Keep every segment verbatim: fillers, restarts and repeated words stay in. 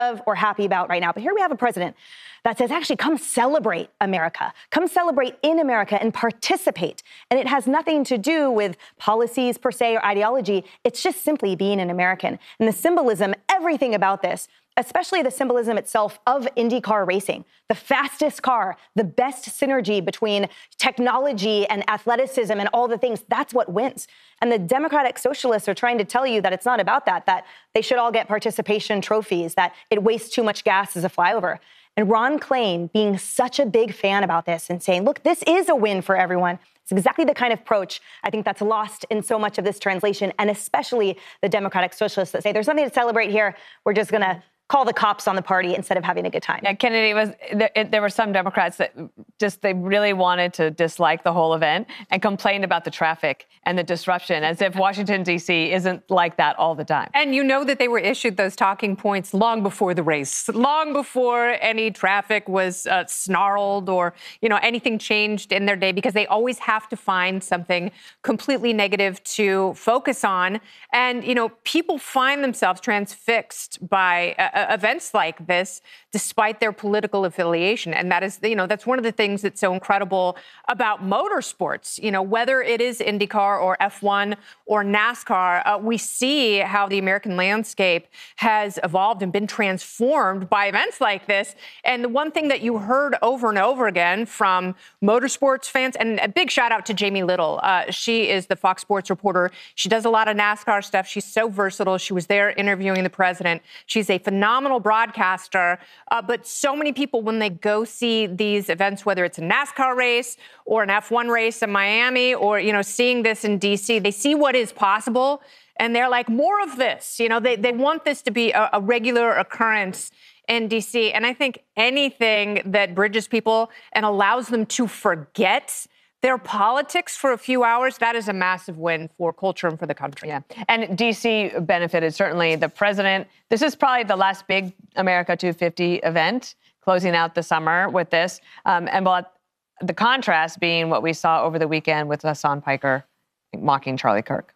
of or happy about right now. But here we have a president that says, actually, come celebrate America. Come celebrate in America and participate. And it has nothing to do with policies per se or ideology. It's just simply being an American. And the symbolism, everything about this, especially the symbolism itself of IndyCar racing, the fastest car, the best synergy between technology and athleticism and all the things, that's what wins. And the Democratic Socialists are trying to tell you that it's not about that, that they should all get participation trophies, that it wastes too much gas as a flyover. And Ron Klain being such a big fan about this and saying, look, this is a win for everyone. It's exactly the kind of approach I think that's lost in so much of this translation, and especially the Democratic Socialists that say there's something to celebrate here. We're just going to call the cops on the party instead of having a good time. Yeah, Kennedy, was there, there were some Democrats that just, they really wanted to dislike the whole event and complained about the traffic and the disruption, as if Washington, D C isn't like that all the time. And you know that they were issued those talking points long before the race, long before any traffic was uh, snarled or, you know, anything changed in their day, because they always have to find something completely negative to focus on. And, you know, people find themselves transfixed by uh, events like this, despite their political affiliation. And that is, you know, that's one of the things that's so incredible about motorsports. You know, whether it is IndyCar or F one or NASCAR, uh, we see how the American landscape has evolved and been transformed by events like this. And the one thing that you heard over and over again from motorsports fans, and a big shout out to Jamie Little. Uh, she is the Fox Sports reporter. She does a lot of NASCAR stuff. She's so versatile. She was there interviewing the president. She's a phenomenal phenomenal broadcaster, uh, but so many people, when they go see these events, whether it's a NASCAR race or an F one race in Miami, or, you know, seeing this in D C, they see what is possible, and they're like, more of this. You know, they, they want this to be a, a regular occurrence in D C, and I think anything that bridges people and allows them to forget their politics for a few hours, that is a massive win for culture and for the country. Yeah, and D C benefited, certainly. The president, this is probably the last big America two fifty event, closing out the summer with this. Um, and but the contrast being what we saw over the weekend with Hasan Piker mocking Charlie Kirk.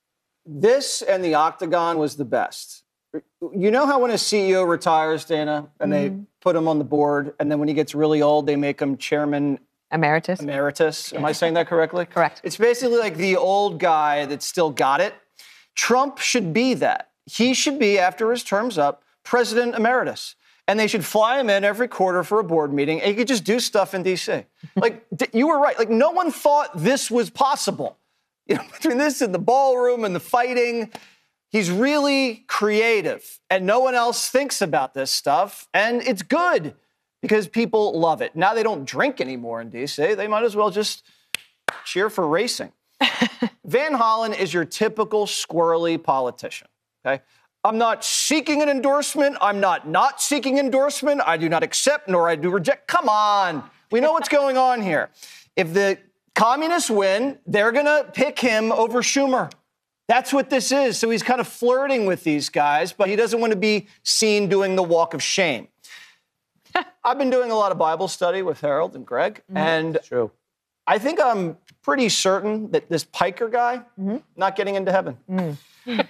This and the Octagon was the best. You know how when a C E O retires, Dana, and mm-hmm. they put him on the board, and then when he gets really old, they make him chairman Emeritus. Emeritus. Am I saying that correctly? Correct. It's basically like the old guy that still got it. Trump should be that. He should be, after his term's up, President Emeritus. And they should fly him in every quarter for a board meeting, and he could just do stuff in D C. Like, you were right. Like, no one thought this was possible. You know, between this and the ballroom and the fighting, he's really creative. And no one else thinks about this stuff. And it's good, because people love it. Now they don't drink anymore in D C. They might as well just cheer for racing. Van Hollen is your typical squirrely politician, okay? I'm not seeking an endorsement. I'm not not seeking endorsement. I do not accept nor I do reject. Come on. We know what's going on here. If the communists win, they're going to pick him over Schumer. That's what this is. So he's kind of flirting with these guys, but he doesn't want to be seen doing the walk of shame. I've been doing a lot of Bible study with Harold and Greg, mm-hmm. and True. I think I'm pretty certain that this Piker guy mm-hmm. not getting into heaven. Mm.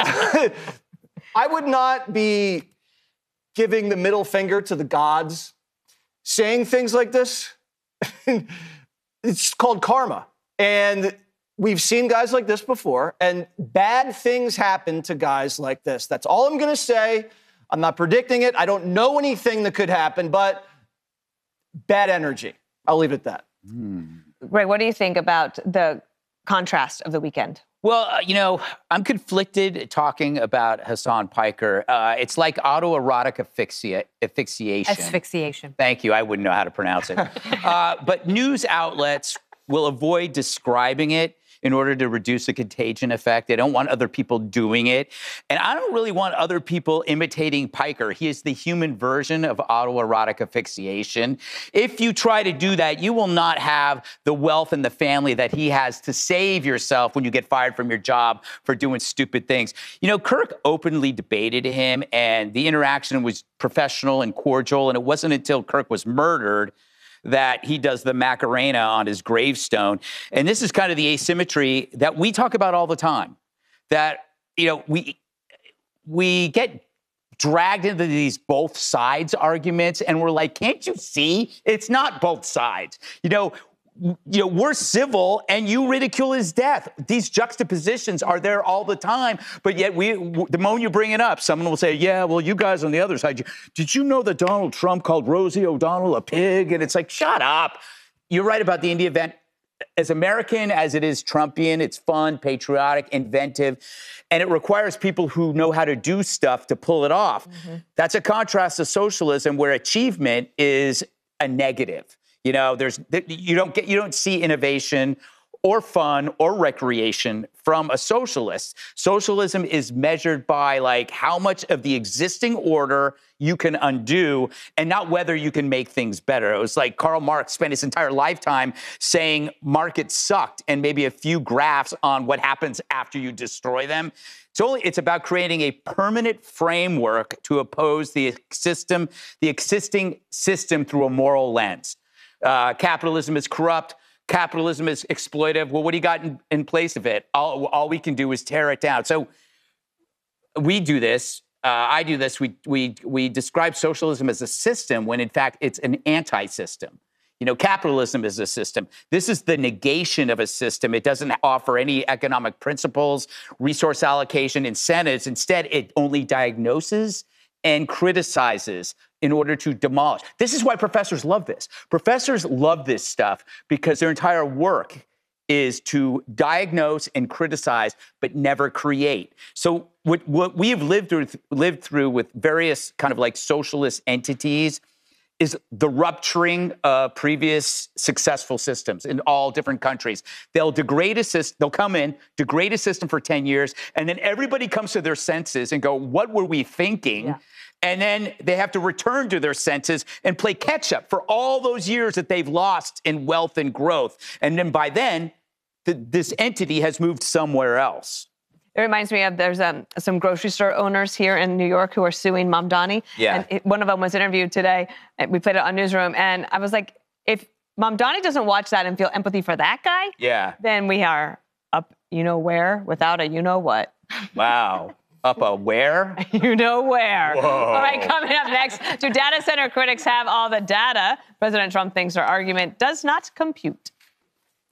I would not be giving the middle finger to the gods, saying things like this. It's called karma, and we've seen guys like this before, and bad things happen to guys like this. That's all I'm going to say. I'm not predicting it. I don't know anything that could happen, but bad energy. I'll leave it at that. Mm. Ray, what do you think about the contrast of the weekend? Well, uh, you know, I'm conflicted talking about Hasan Piker. Uh, it's like autoerotic asphyxia- asphyxiation. Asphyxiation. Thank you. I wouldn't know how to pronounce it. uh, but news outlets will avoid describing it in order to reduce the contagion effect. They don't want other people doing it. And I don't really want other people imitating Piker. He is the human version of autoerotic asphyxiation. If you try to do that, you will not have the wealth and the family that he has to save yourself when you get fired from your job for doing stupid things. You know, Kirk openly debated him, and the interaction was professional and cordial, and it wasn't until Kirk was murdered that he does the Macarena on his gravestone. And this is kind of the asymmetry that we talk about all the time, that, you know, we we get dragged into these both sides arguments, and we're like, can't you see? It's not both sides. You know, you know, we're civil and you ridicule his death. These juxtapositions are there all the time, but yet we, the moment you bring it up, someone will say, yeah, well, you guys on the other side, did you know that Donald Trump called Rosie O'Donnell a pig? And it's like, shut up. You're right about the Indy event. As American as it is Trumpian, it's fun, patriotic, inventive, and it requires people who know how to do stuff to pull it off. Mm-hmm. That's a contrast to socialism, where achievement is a negative. You know, there's you don't get you don't see innovation or fun or recreation from a socialist. Socialism is measured by like how much of the existing order you can undo and not whether you can make things better. It was like Karl Marx spent his entire lifetime saying markets sucked and maybe a few graphs on what happens after you destroy them. It's only it's about creating a permanent framework to oppose the system, the existing system through a moral lens. Uh, capitalism is corrupt. Capitalism is exploitive. Well, what do you got in, in place of it? All, all we can do is tear it down. So we do this. Uh, I do this. We, we, we describe socialism as a system when, in fact, it's an anti-system. You know, capitalism is a system. This is the negation of a system. It doesn't offer any economic principles, resource allocation, incentives. Instead, it only diagnoses and criticizes in order to demolish. This is why professors love this. Professors love this stuff because their entire work is to diagnose and criticize, but never create. So what, what we have lived through, lived through with various kind of like socialist entities is the rupturing of previous successful systems in all different countries. They'll degrade a system, they'll come in, degrade a system for ten years, and then everybody comes to their senses and go, what were we thinking? Yeah. And then they have to return to their senses and play catch up for all those years that they've lost in wealth and growth. And then by then, th- this entity has moved somewhere else. It reminds me of there's um, some grocery store owners here in New York who are suing Mamdani. Yeah. And it, one of them was interviewed today. And we played it on Newsroom. And I was like, if Mamdani doesn't watch that and feel empathy for that guy, yeah, then we are up you know where without a you know what. Wow. Up a where? You know where. Whoa. All right, coming up next, do data center critics have all the data? President Trump thinks our argument does not compute.